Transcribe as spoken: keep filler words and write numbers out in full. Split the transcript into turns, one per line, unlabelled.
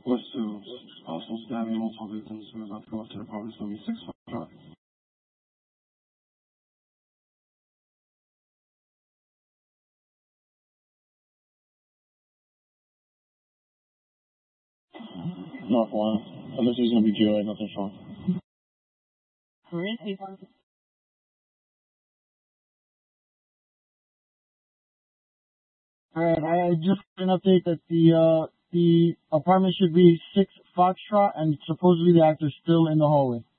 West two, possible stabbing, multiple victims. We're about to go up to the apartment seventy-six. Drive. North one. Oh, this is going to be Joy, nothing's wrong.
Alright, I just got an update that the, uh, the apartment should be six Foxtrot, and supposedly the actor's still in the hallway.